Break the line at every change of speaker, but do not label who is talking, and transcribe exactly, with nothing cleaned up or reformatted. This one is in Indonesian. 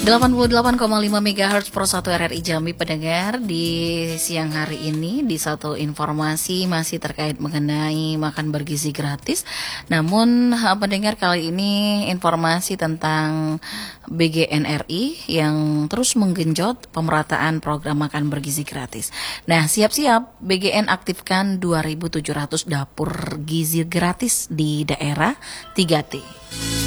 delapan puluh delapan koma lima megahertz Pro satu R R I Jambi pendengar. Di siang hari ini di satu informasi masih terkait mengenai makan bergizi gratis. Namun pendengar, kali ini informasi tentang B G N R I yang terus menggenjot pemerataan program makan bergizi gratis. Nah, siap-siap B G N aktifkan dua ribu tujuh ratus dapur gizi gratis di daerah tiga T.